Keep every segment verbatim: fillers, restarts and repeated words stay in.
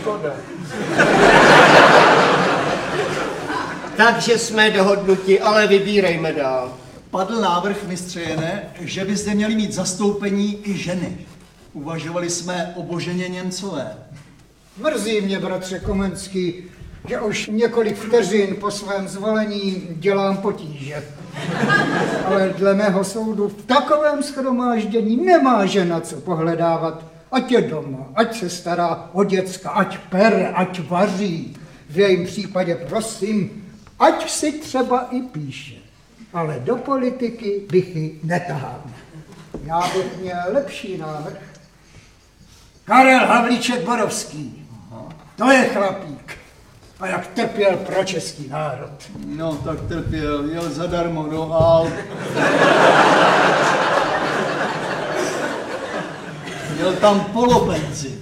škoda. Takže jsme dohodnuti, ale vybírejme dál. Padl návrh, mistře Jene, že by zde měli mít zastoupení i ženy. Uvažovali jsme o Boženě Němcové. Mrzí mě, bratře Komenský, že už několik vteřin po svém zvolení dělám potíže. Ale dle mého soudu v takovém shromáždění nemá žena co pohledávat. Ať je doma, ať se stará o děcka, ať pere, ať vaří. V jejím případě prosím, ať si třeba i píše. Ale do politiky bych ji netahal. Já bych měl lepší návrh. Karel Havlíček Borovský. To je chlapík. A jak trpěl pro český národ. No, tak trpěl, jel zadarmo do Alp. Měl tam polopenzi.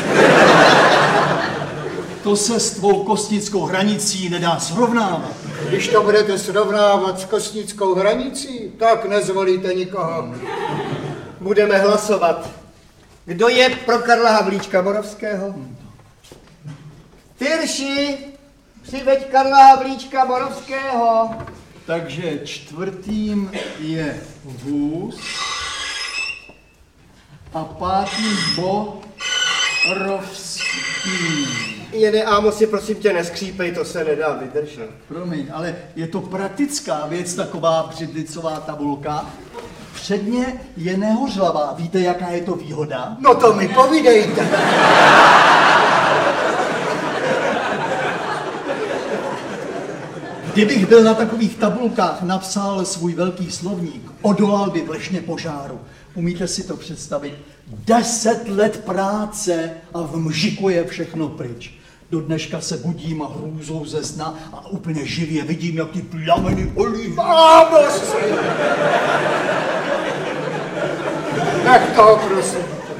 To se s tvou kostnickou hranicí nedá srovnávat. Když to budete srovnávat s kostnickou hranicí, tak nezvolíte nikoho. Budeme hlasovat. Kdo je pro Karla Havlíčka Borovského? Tyrši, přiveď Karla Havlíčka Borovského. Takže čtvrtým je vůz a pátým Borovský. Jene, Ámosi, prosím tě, neskřípej, to se nedá vydržet. Promiň, ale je to praktická věc, taková břidlicová tabulka. Předně je nehořlavá. Víte, jaká je to výhoda? No to mi povídejte. Kdybych byl na takových tabulkách napsal svůj velký slovník, odolal by vlešně požáru. Umíte si to představit? Deset let práce a v mžiku je všechno pryč. Do dneška se budím a hrůzou ze sna a úplně živě vidím, jak ty plameny bolí. Ámosi! Tak to prosím.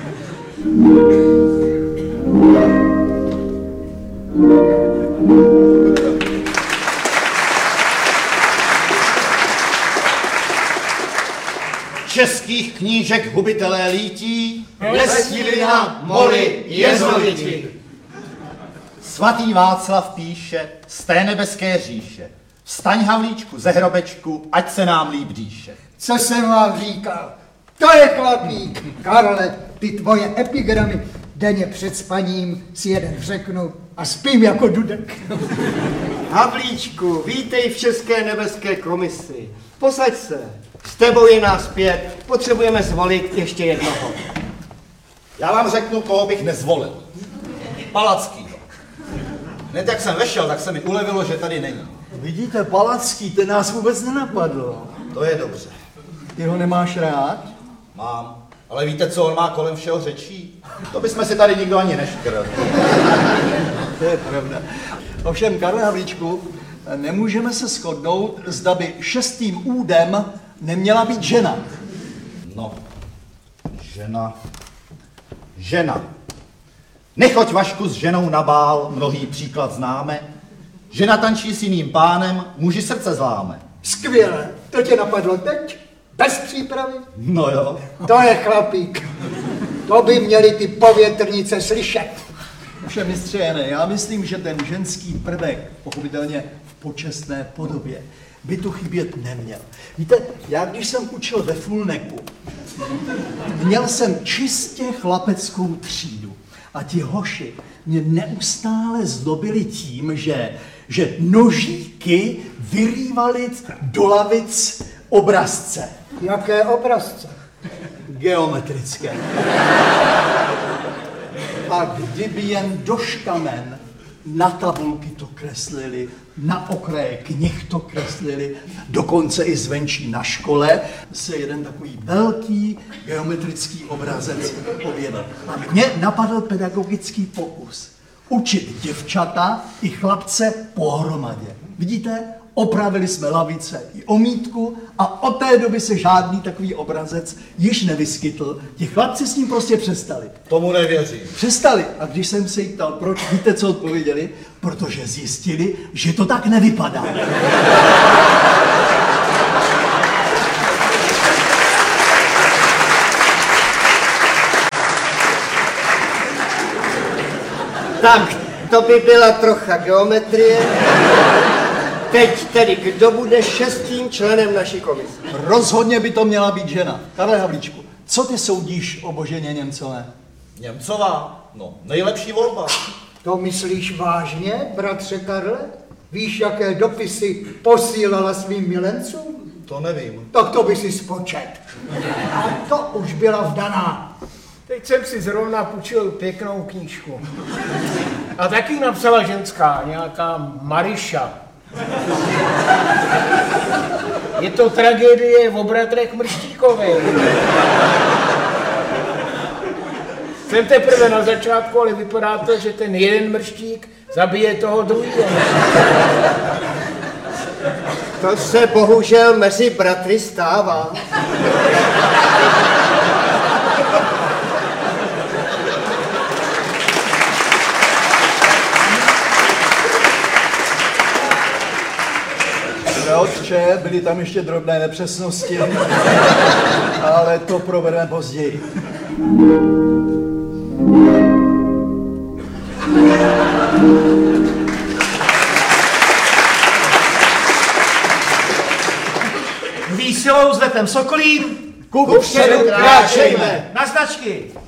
Českých knížek hubitelé lítí, Lestilina, Moli, Jezoviti. Svatý Václav píše z té nebeské říše. Vstaň, Havlíčku, ze hrobečku, ať se nám líp dýše. Co jsem vám říkal? To je chlapík. Karle, ty tvoje epigramy denně před spaním si jeden řeknu a spím jako dudek. Havlíčku, vítej v České nebeské komisi. Posaď se. S tebou je nás pět. Potřebujeme zvolit ještě jednoho. Já vám řeknu, koho bych nezvolil. Palackýho. Hned jak jsem vešel, tak se mi ulevilo, že tady není. Vidíte, Palacký, ten nás vůbec nenapadl. To je dobře. Ty ho nemáš rád? Mám. Ale víte, co on má kolem všeho řečí? To bychom si tady nikdo ani neškrl. To je pravda. Ovšem, Karle Havlíčku, nemůžeme se shodnout, zda by šestým údem neměla být žena. No, žena, žena. Nechoď, Vašku, s ženou na bál, mnohý příklad známe. Žena tančí s jiným pánem, muži srdce zláme. Skvěle. To tě napadlo teď? Bez přípravy? No jo. To je chlapík. To by měli ty povětrnice slyšet. Ovšem, mistře Jene, já myslím, že ten ženský prvek, pochopitelně v počestné podobě, by tu chybět neměl. Víte, já když jsem učil ve Fulneku, měl jsem čistě chlapeckou třídu a ti hoši mě neustále zlobili tím, že, že nožíky vyrývali do lavic obrazce. Jaké obrazce? Geometrické. A kdyby jen do škamen na tabulky to kreslili, na okraje knih to kreslili, dokonce i zvenčí na škole se jeden takový velký geometrický obrazec objevil. A mě napadl pedagogický pokus. Učit děvčata i chlapce pohromadě. Vidíte? Opravili jsme lavice i omítku a od té doby se žádný takový obrazec již nevyskytl. Ti chlapci s ním prostě přestali. Tomu nevěřím. Přestali. A když jsem se jich ptal, proč, víte, co odpověděli? Protože zjistili, že to tak nevypadá. Tak, to by byla trocha geometrie. Teď tedy, kdo bude šestým členem naší komise? Rozhodně by to měla být žena. Karle Havlíčku, co ty soudíš o Boženě Němcové? Němcová, no, nejlepší volba. To myslíš vážně, bratře Karle? Víš, jaké dopisy posílala svým milencům? To nevím. Tak to by si spočet. A to už byla vdaná. Teď jsem si zrovna půjčil pěknou knížku. A taky napsala ženská, nějaká Mariša. Je to tragédie o bratrech Mrštíkových. Jsem teprve na začátku, ale vypadá to, že ten jeden mrštík zabije toho druhého. To se bohužel mezi bratry stává. Otče, byly tam ještě drobné nepřesnosti, ale to probereme později. Výsilou s letem Sokolím, Kupředu kráčejme! na značky!